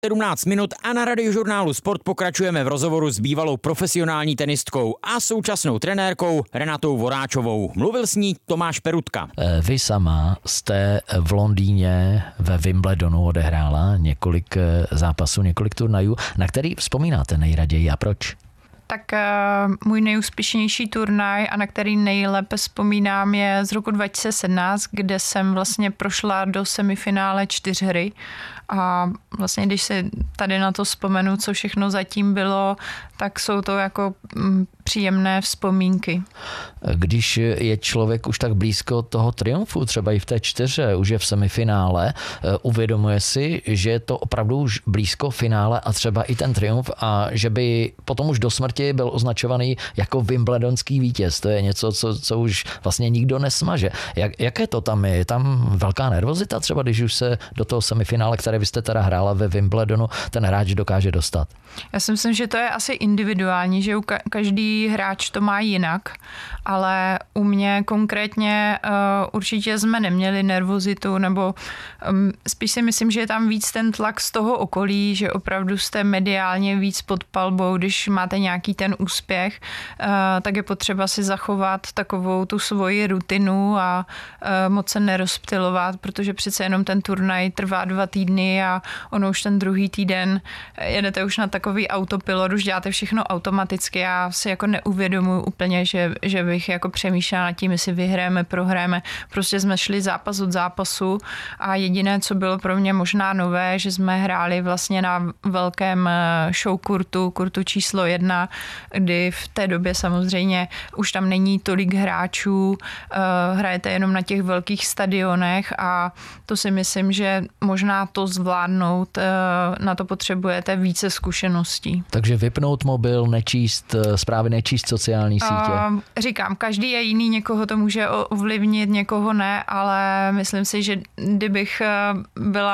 17 minut a na Radiožurnálu Sport pokračujeme v rozhovoru s bývalou profesionální tenistkou a současnou trenérkou Renatou Voráčovou. Mluvil s ní Tomáš Perutka. Vy sama jste v Londýně ve Wimbledonu odehrála několik zápasů, několik turnajů. Na který vzpomínáte nejraději a proč? Tak můj nejúspěšnější turnaj a na který nejlépe vzpomínám je z roku 2017, kde jsem vlastně prošla do semifinále 4hry. A vlastně, když si tady na to vzpomenu, co všechno zatím bylo, tak jsou to jako příjemné vzpomínky. Když je člověk už tak blízko toho triumfu, třeba i v té 4, už je v semifinále, uvědomuje si, že je to opravdu už blízko finále a třeba i ten triumf a že by potom už do smrti byl označovaný jako wimbledonský vítěz. To je něco, co už vlastně nikdo nesmaže. Jaké to tam je? Je tam velká nervozita třeba, když už se do toho semifinále, které vy jste teda hrála ve Wimbledonu, ten hráč dokáže dostat? Já si myslím, že to je asi individuální, že každý hráč to má jinak, ale u mě konkrétně určitě jsme neměli nervozitu, nebo spíš si myslím, že je tam víc ten tlak z toho okolí, že opravdu jste mediálně víc pod palbou, když máte nějaký ten úspěch, tak je potřeba si zachovat takovou tu svoji rutinu a moc se nerozptylovat, protože přece jenom ten turnaj trvá 2 týdny a ono už ten druhý týden jedete už na takový autopilot, už děláte všechno automaticky. Já si jako neuvědomuji úplně, že bych jako přemýšlela nad tím, jestli vyhráme, prohráme. Prostě jsme šli zápas od zápasu a jediné, co bylo pro mě možná nové, že jsme hráli vlastně na velkém showkurtu, kurtu číslo 1, kdy v té době samozřejmě už tam není tolik hráčů, hrajete jenom na těch velkých stadionech a to si myslím, že možná to zvládnout, na to potřebujete více zkušeností. Takže vypnout mobil, nečíst zprávy, nečíst sociální sítě. Říkám, každý je jiný, někoho to může ovlivnit, někoho ne, ale myslím si, že kdybych byla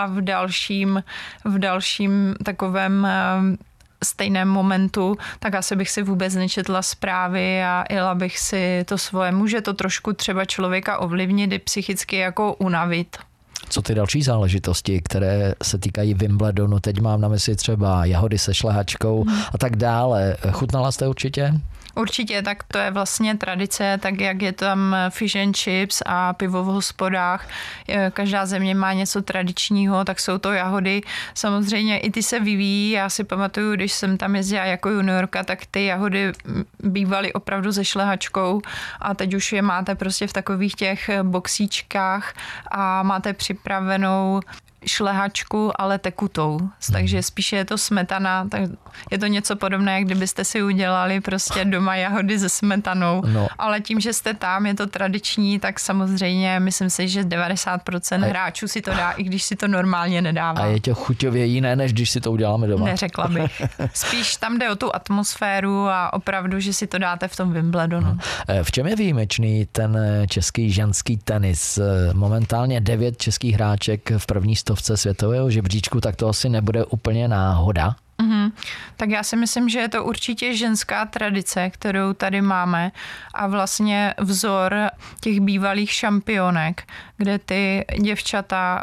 v dalším takovém stejném momentu, tak asi bych si vůbec nečetla zprávy a jela bych si to svoje. Může to trošku třeba člověka ovlivnit i psychicky jako unavit. Co ty další záležitosti, které se týkají Wimbledonu? Teď mám na mysli třeba jahody se šlehačkou a tak dále. Chutnala jste určitě? Určitě, tak to je vlastně tradice, tak jak je tam fish and chips a pivo v hospodách. Každá země má něco tradičního, tak jsou to jahody. Samozřejmě i ty se vyvíjí. Já si pamatuju, když jsem tam jezdila jako juniorka, tak ty jahody bývaly opravdu se šlehačkou a teď už je máte prostě v takových těch boxíčkách a máte připravenou šlehačku, ale tekutou. Takže spíše je to smetana, tak je to něco podobné, jak kdybyste si udělali prostě doma jahody se smetanou. No. Ale tím, že jste tam, je to tradiční, tak samozřejmě myslím si, že 90% hráčů si to dá, i když si to normálně nedává. A je to chuťově jiné, než když si to uděláme doma? Neřekla bych. Spíš tam jde o tu atmosféru a opravdu, že si to dáte v tom Wimbledonu. V čem je výjimečný ten český ženský tenis? Momentálně 9 českých hráček v první stovce světového žebříčku, tak to asi nebude úplně náhoda. Tak já si myslím, že je to určitě ženská tradice, kterou tady máme a vlastně vzor těch bývalých šampionek, kde ty děvčata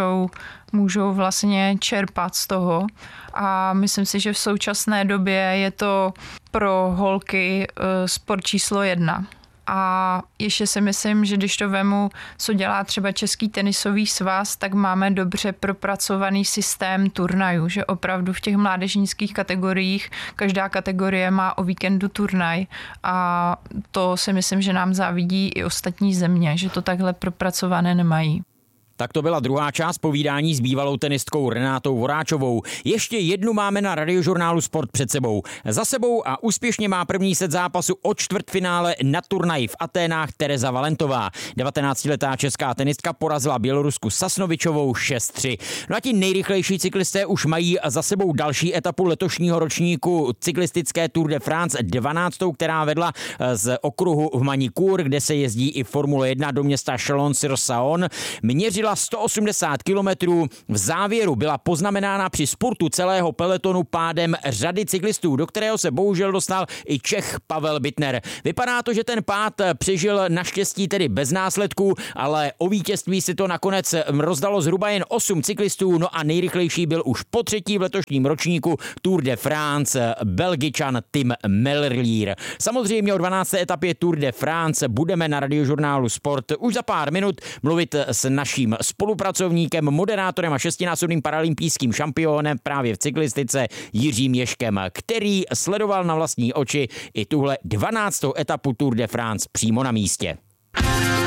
můžou vlastně čerpat z toho a myslím si, že v současné době je to pro holky sport číslo 1. A ještě si myslím, že když to vemu, co dělá třeba Český tenisový svaz, tak máme dobře propracovaný systém turnajů, že opravdu v těch mládežnických kategoriích každá kategorie má o víkendu turnaj a to si myslím, že nám závidí i ostatní země, že to takhle propracované nemají. Tak to byla druhá část povídání s bývalou tenistkou Renátou Voráčovou. Ještě jednu máme na Radiožurnálu Sport před sebou. Za sebou a úspěšně má první set zápasu o čtvrtfinále na turnaji v Aténách Tereza Valentová. 19letá česká tenistka porazila Bělorusku Sasnovičovou 6-3. No a ti nejrychlejší cyklisté už mají za sebou další etapu letošního ročníku cyklistické Tour de France 12., která vedla z okruhu v Magny-Cours, kde se jezdí i Formule 1 do města Chalon-sur-Saône. Měřila běžela 180 kilometrů. V závěru byla poznamenána při spurtu celého pelotonu pádem řady cyklistů, do kterého se bohužel dostal i Čech Pavel Bittner. Vypadá to, že ten pád přežil naštěstí tedy bez následků, ale o vítězství si to nakonec rozdalo zhruba jen 8 cyklistů, no a nejrychlejší byl už po třetí v letošním ročníku Tour de France Belgičan Tim Merlier. Samozřejmě o 12. etapě Tour de France budeme na Radiožurnálu Sport už za pár minut mluvit s naším spolupracovníkem, moderátorem a 6násobným paralympijským šampionem právě v cyklistice Jiřím Ježkem, který sledoval na vlastní oči i tuhle 12. etapu Tour de France přímo na místě.